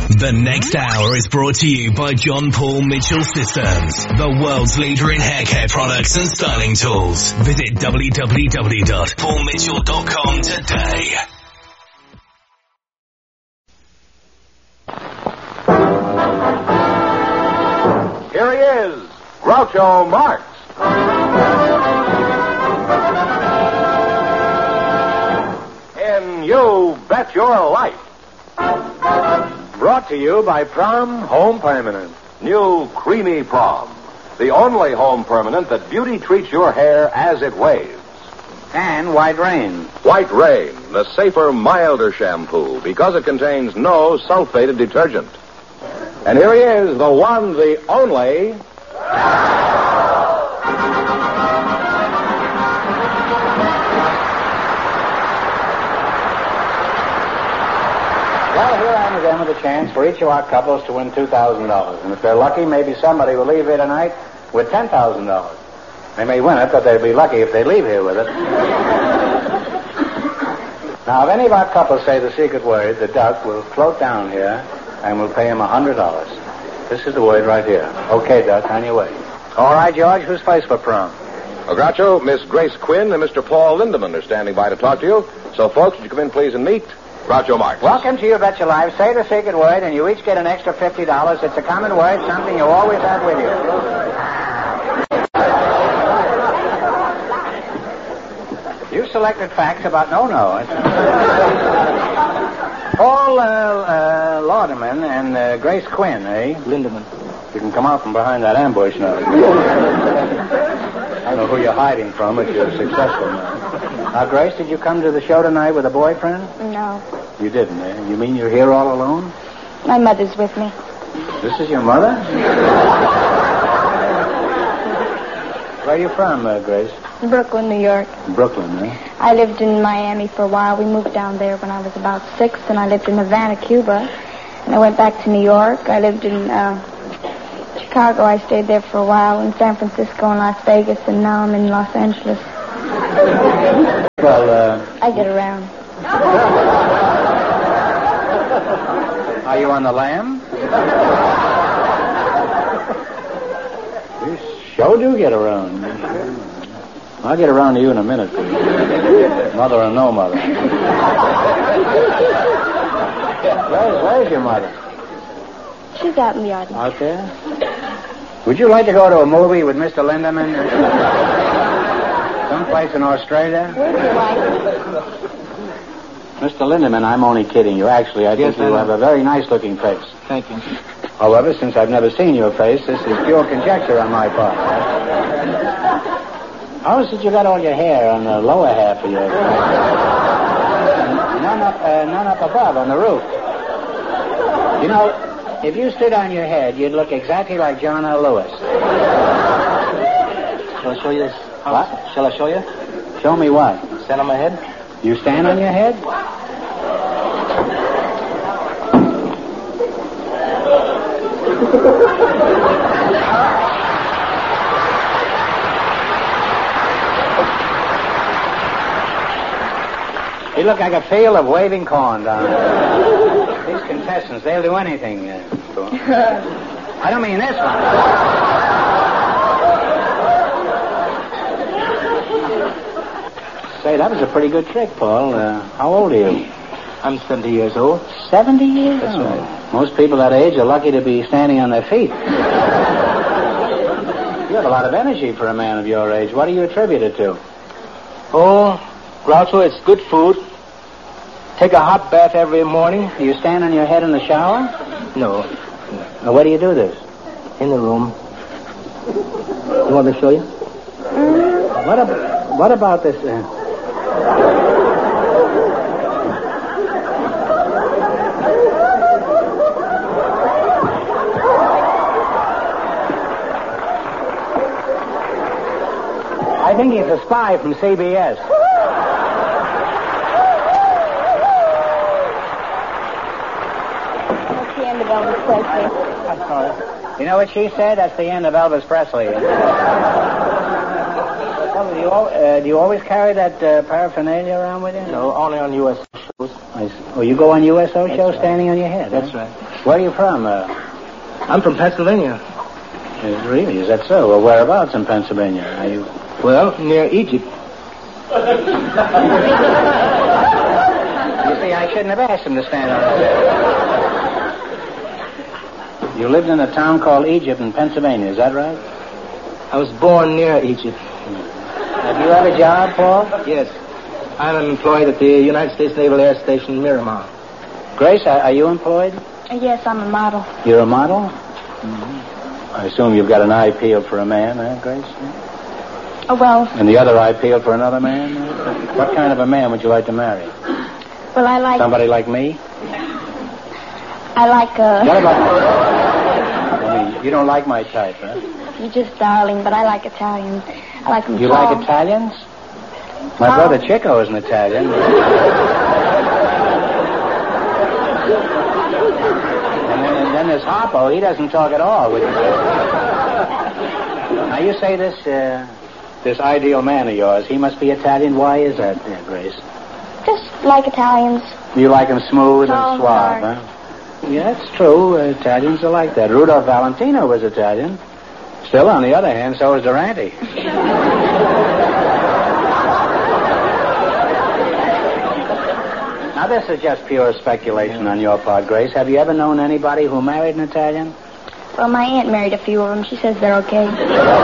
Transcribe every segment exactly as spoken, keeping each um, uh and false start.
The next hour is brought to you by John Paul Mitchell Systems, the world's leader in hair care products and styling tools. Visit w w w dot paul mitchell dot com today. Here he is, Groucho Marx. In You Bet Your Life. Brought to you by Prom Home Permanent. New creamy Prom. The only home permanent that beauty treats your hair as it waves. And White Rain. White Rain, the safer, milder shampoo because it contains no sulfated detergent. And here he is, the one, the only... Well, here I am again with a chance for each of our couples to win two thousand dollars. And if they're lucky, maybe somebody will leave here tonight with ten thousand dollars. They may win it, but they'll be lucky if they leave here with it. Now, if any of our couples say the secret word, the duck will float down here and we'll pay him one hundred dollars. This is the word right here. Okay, Duck, on your way. All right, George, who's first for prom? Well, Groucho, Miss Grace Quinn and Mister Paul Lindemann are standing by to talk to you. So, folks, would you come in, please, and meet Groucho Marx. Welcome to You Bet Your Life. Say the secret word, and you each get an extra fifty dollars. It's a common word, something you always have with you. You selected facts about no-no. Paul uh, uh, Lauderman and uh, Grace Quinn, eh? Lindemann. You can come out from behind that ambush now. I don't know who you're hiding from if you're successful now. Now, Grace, did you come to the show tonight with a boyfriend? No. You didn't, eh? You mean you're here all alone? My mother's with me. This is your mother? Where are you from, uh, Grace? Brooklyn, New York. Brooklyn, eh? I lived in Miami for a while. We moved down there when I was about six, and I lived in Havana, Cuba. And I went back to New York. I lived in uh, Chicago. I stayed there for a while, in San Francisco and Las Vegas, and now I'm in Los Angeles. Well, uh... I get around. Are you on the lam? You sure do get around. I'll get around to you in a minute, please. Mother or no mother. Where's, where's your mother? She's out in the audience. Out there? Would you like to go to a movie with Mister Lindemann? Someplace in Australia? Where's your wife? Mister Lindemann, I'm only kidding you. Actually, I think Yes, I you know. have a very nice-looking face. Thank you. However, since I've never seen your face, this is pure conjecture on my part. How is it you got all your hair on the lower half of your face? None up, uh, none up above on the roof. You know, if you stood on your head, you'd look exactly like John L. Lewis. Shall I show you this? What? Shall I show you? Show me what? Stand on my head? You stand on your head? You look like a field of waving corn down there. These contestants, they'll do anything. Uh, to 'em. I don't mean this one. Say, that was a pretty good trick, Paul. Uh, how old are you? I'm seventy years old. Seventy years That's old. right. Most people that age are lucky to be standing on their feet. You have a lot of energy for a man of your age. What do you attribute it to? Oh, Groucho, it's good food. Take a hot bath every morning. Do you stand on your head in the shower? No, Now, where do you do this? in the room. You want me to show you? What, ab- what about this? Uh... I think he's a spy from C B S. That's the end of Elvis Presley. I'm sorry. You know what she said? That's the end of Elvis Presley. Well, do, you, al- uh, do you always carry that uh, paraphernalia around with you? No, only on U S shows. Oh, I s- oh, you go on U S O show right. standing on your head? That's huh? right. Where are you from? Uh, I'm from Pennsylvania. is, really? Is that so? Well, whereabouts in Pennsylvania? Are you... Well, near Egypt. You see, I shouldn't have asked him to stand on his head. You lived in a town called Egypt in Pennsylvania, is that right? I was born near Egypt. Have you had a job, Paul? Yes. I'm employed at the United States Naval Air Station, Miramar. Grace, are, are you employed? Uh, Yes, I'm a model. You're a model? Mm-hmm. I assume you've got an eye peeled for a man, eh, Grace? Oh, well, And the other eye peeled for another man? What kind of a man would you like to marry? well, I like... Somebody like me? I like, uh... What about... I mean, you don't like my type, huh? You're just darling, but I like Italians. I like them You tall. like Italians? My Tall. brother Chico is an Italian. And then, and then there's Harpo. He doesn't talk at all. Would you say? Now, you say this uh, this ideal man of yours, he must be Italian. Why is that, uh, Grace? Just like Italians. You like him smooth Tall and and suave, hard. huh? Yeah, that's true. Uh, Italians are like that. Rudolph Valentino was Italian. Still, on the other hand, so is Durante. Now, this is just pure speculation on your part, Grace. Have you ever known anybody who married an Italian? Well, my aunt married a few of them. She says they're okay. You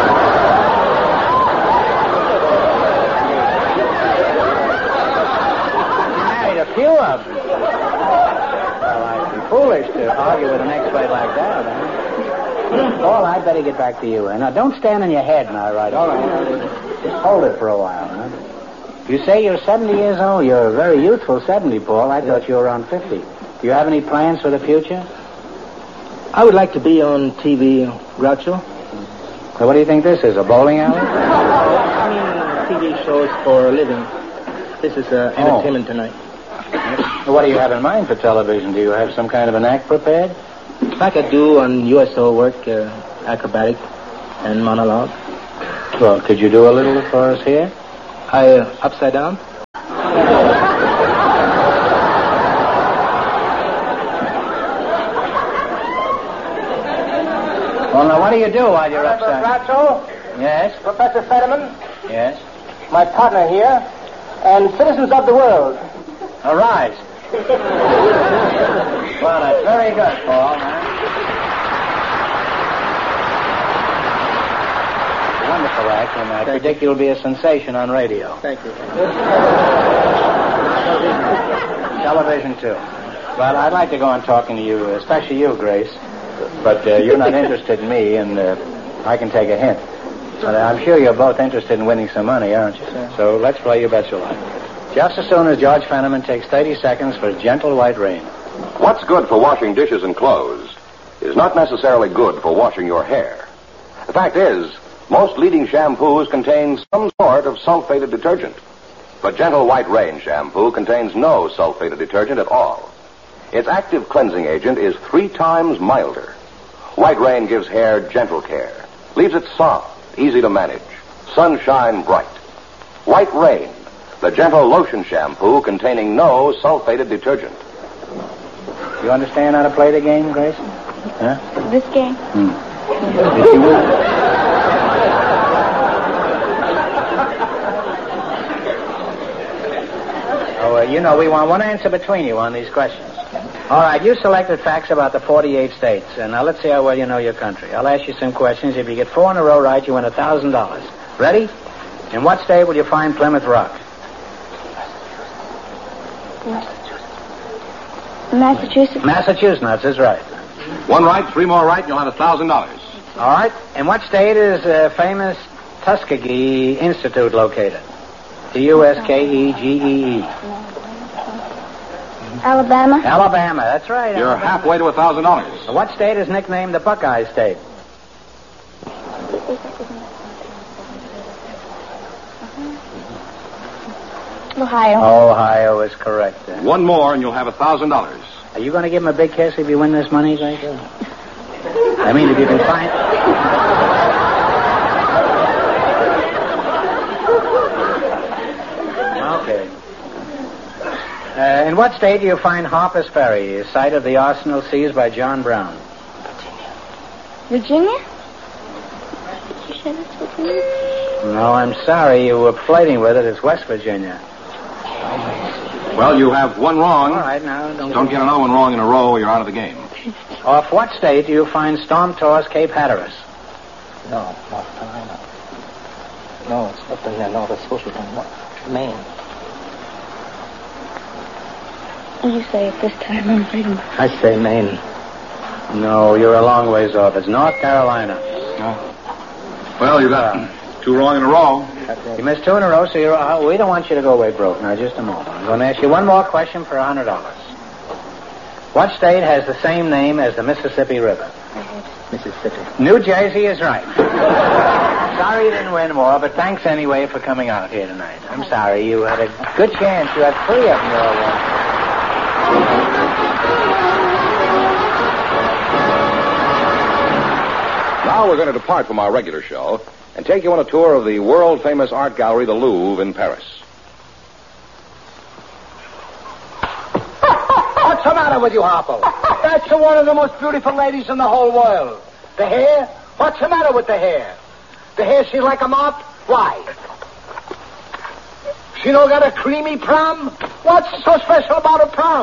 married a few of them. Well, I'd be foolish to argue with an expert like that, huh? Paul, I'd better get back to you. Now, don't stand on your head now, right? All right. Just hold it for a while, huh? You say you're seventy years old. You're a very youthful seventy, Paul. I thought you were around fifty. Do you have any plans for the future? I would like to be on T V, Groucho. So what do you think this is, a bowling alley? I mean, T V shows for a living. This is uh, Oh. entertainment tonight. What do you have in mind for television? Do you have some kind of an act prepared? Like I do on U S O work, uh, acrobatic and monologue. Well, could you do a little for us here? I, uh, upside down. Well, now, what do you do while you're upside down? Groucho, Yes, Professor Fetterman, yes. my partner here, and citizens of the world. Arise. Well, that's very good, Paul. Huh? Wonderful act, and I predict you'll be a sensation on radio. Thank you. Television, too. Well, I'd like to go on talking to you, especially you, Grace. But uh, you're not interested in me, and uh, I can take a hint. But I'm sure you're both interested in winning some money, aren't you? Sure. So let's play You Bet Your Life. Just as soon as George Fenneman takes thirty seconds for Gentle White Rain. What's good for washing dishes and clothes is not necessarily good for washing your hair. The fact is, most leading shampoos contain some sort of sulfated detergent. But Gentle White Rain shampoo contains no sulfated detergent at all. Its active cleansing agent is three times milder. White Rain gives hair gentle care, leaves it soft, easy to manage, sunshine bright. White Rain, the gentle lotion shampoo containing no sulfated detergent. You understand how to play the game, Grace? Huh? This game? Hmm. Did you win? Oh, uh, you know, we want one answer between you on these questions. All right, you selected facts about the forty-eight states. And now let's see how well you know your country. I'll ask you some questions. If you get four in a row right, you win one thousand dollars. Ready? In what state will you find Plymouth Rock? Massachusetts. Massachusetts is right. One right, three more right, and you'll have a thousand dollars. All right. In what state is uh, famous Tuskegee Institute located? T U S K E G E E. Alabama. Alabama, that's right. You're Alabama. halfway to a thousand dollars. What state is nicknamed the Buckeye State? Ohio. Ohio is correct. Then. One more, and you'll have a thousand dollars. Are you going to give him a big kiss if you win this money, Grace? I mean, if you can find... Okay. Uh, in what state do you find Harper's Ferry, site of the arsenal seized by John Brown? Virginia? You said it's Virginia? No, I'm sorry. You were flirting with it. It's West Virginia. Well, you have one wrong. All right, now, don't... Don't get another one wrong in a row or you're out of the game. Off what state do you find Storm-tossed Cape Hatteras? No, North Carolina. No, it's up in there. No, that's supposed to be Maine. You say it this time. I'm reading. I say Maine. No, you're a long ways off. It's North Carolina. No. Well, you got two wrong in a row. You missed two in a row, so you're, uh, we don't want you to go away broke. Now, just a moment. I'm going to ask you one more question for one hundred dollars. What state has the same name as the Mississippi River? Mississippi. New Jersey is right. Sorry you didn't win more, but thanks anyway for coming out here tonight. I'm sorry. You had a good chance. You had three of them you all won. Now we're going to depart from our regular show and take you on a tour of the world-famous art gallery, the Louvre, in Paris. What's the matter with you, Harpo? That's one of the most beautiful ladies in the whole world. The hair? What's the matter with the hair? The hair, she's like a mop? Why? She don't got a creamy prom? What's so special about a prom?